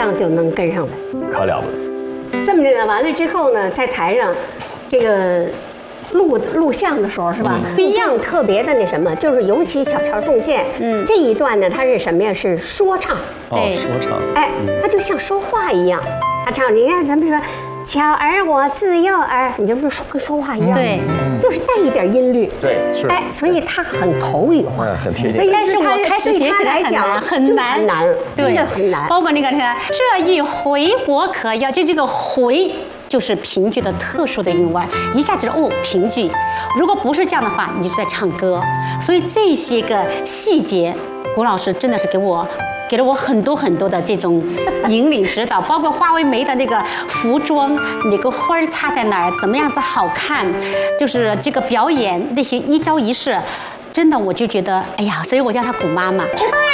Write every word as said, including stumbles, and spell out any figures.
上就能跟上来， 可了不得。 这么着完了之后呢，在台上，这个录录像的时候是吧？不一样，特别的那什么，就是尤其小桥送线，嗯，这一段呢，它是什么呀？是说唱， 哦，说唱， 哎，它就像说话一样，他唱，你看咱们说。巧儿我自幼儿，你就是说跟说话一样， 对， 就是带一点音律， 对，是， 哎，所以它很口语化， 嗯，很贴近。 所以但是我开始学起来很难，很难， 很难，真的很难。 包括那个那个这一回我可要，就这个回就是评剧的特殊的韵味，一下子哦评剧，如果不是这样的话，你就在唱歌。所以这些个细节，谷老师真的是给我。给了我很多很多的这种引领指导，包括花为媒的那个服装，哪个花儿插在哪儿，怎么样子好看，就是这个表演那些一招一式，真的我就觉得，哎呀，所以我叫她谷妈妈。